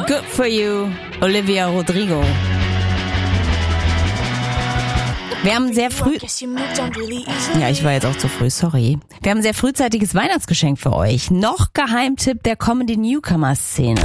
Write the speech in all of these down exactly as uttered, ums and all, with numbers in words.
Good for you, Olivia Rodrigo. Wir haben sehr früh... Ja, ich war jetzt auch zu früh, sorry. Wir haben ein sehr frühzeitiges Weihnachtsgeschenk für euch. Noch Geheimtipp der Comedy-Newcomer-Szene.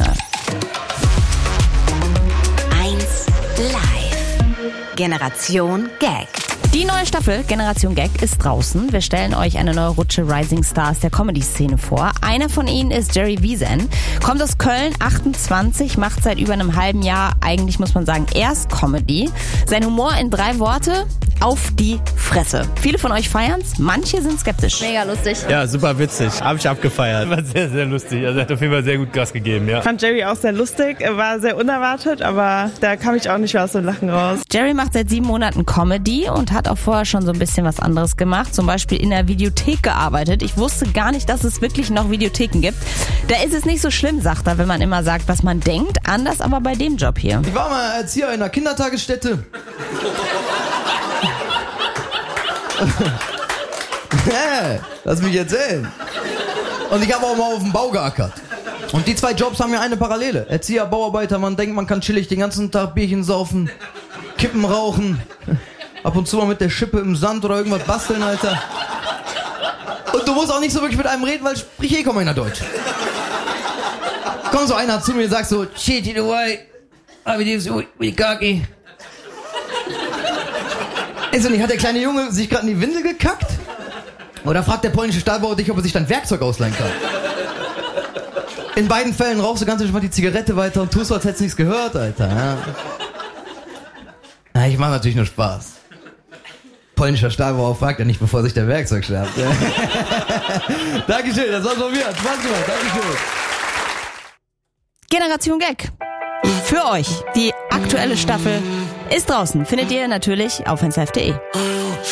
eins Live. Generation Gag. Die neue Staffel Generation Gag ist draußen. Wir stellen euch eine neue Rutsche Rising Stars der Comedy-Szene vor. Einer von ihnen ist Jerry Wiesen. Kommt aus Köln, achtundzwanzig, macht seit über einem halben Jahr, eigentlich muss man sagen, erst Comedy. Sein Humor in drei Worte: auf die Fresse. Viele von euch feiern's, manche sind skeptisch. Mega lustig. Ja, super witzig. Habe ich abgefeiert. War sehr, sehr lustig. Also hat auf jeden Fall sehr gut Gas gegeben, ja. Ich fand Jerry auch sehr lustig, war sehr unerwartet, aber da kam ich auch nicht mehr aus dem Lachen raus. Jerry macht seit sieben Monaten Comedy und hat auch vorher schon so ein bisschen was anderes gemacht. Zum Beispiel in der Videothek gearbeitet. Ich wusste gar nicht, dass es wirklich noch Videotheken gibt. Da ist es nicht so schlimm, sagt er, wenn man immer sagt, was man denkt. Anders aber bei dem Job hier. Ich war mal Erzieher in einer Kindertagesstätte. Hä? Lass mich erzählen. Und ich habe auch mal auf dem Bau geackert. Und die zwei Jobs haben ja eine Parallele. Erzieher, Bauarbeiter, man denkt, man kann chillig den ganzen Tag Bierchen saufen, Kippen rauchen, ab und zu mal mit der Schippe im Sand oder irgendwas basteln, Alter. Und du musst auch nicht so wirklich mit einem reden, weil sprich eh kaum einer Deutsch. Kommt so einer zu mir und sagt so, shit, you know why? I believe with Kaki. Ist nicht, hat der kleine Junge sich gerade in die Windel gekackt? Oder fragt der polnische Stahlbauer dich, ob er sich dann Werkzeug ausleihen kann? In beiden Fällen rauchst du ganz entspannt die Zigarette weiter und tust so, als hättest du nichts gehört, Alter. Ja. Na, ich mach natürlich nur Spaß. Polnischer Stahlbauer fragt ja nicht, bevor sich der Werkzeug schärft. Dankeschön, das war's von mir. Spaß gemacht, Dankeschön. Generation Gag. Für euch. Die aktuelle Staffel ist draußen. Findet ihr natürlich auf nsf punkt de.